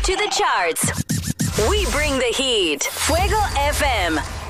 to the charts. We bring the heat. Fuego FM.